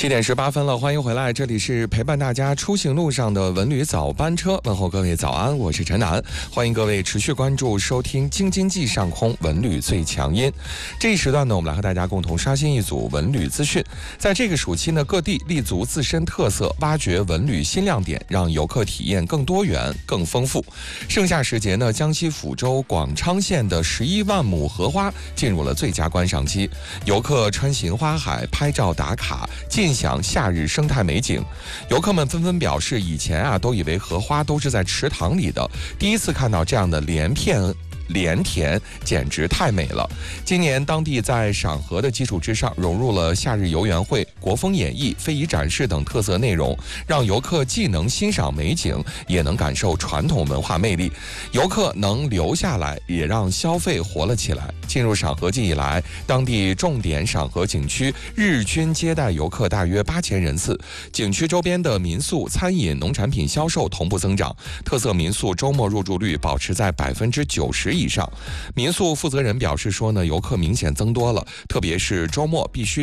7点18分了，欢迎回来，这里是陪伴大家出行路上的文旅早班车，问候各位早安，我是陈楠，欢迎各位持续关注收听京津冀上空文旅最强音。这一时段呢，我们来和大家共同刷新一组文旅资讯。在这个暑期呢，各地立足自身特色，挖掘文旅新亮点，让游客体验更多元、更丰富。盛夏时节呢，江西抚州广昌县的11万亩荷花进入了最佳观赏期，游客穿行花海，拍照打卡，尽享夏日生态美景。游客们纷纷表示，以前都以为荷花都是在池塘里的，第一次看到这样的连田简直太美了。今年当地在赏荷的基础之上，融入了夏日游园会、国风演艺、非遗展示等特色内容，让游客既能欣赏美景，也能感受传统文化魅力。游客能留下来，也让消费活了起来。进入赏荷季以来，当地重点赏荷景区日均接待游客大约8000人次，景区周边的民宿、餐饮、农产品销售同步增长，特色民宿周末入住率保持在90%以上。民宿负责人表示说呢，游客明显增多了，特别是周末必须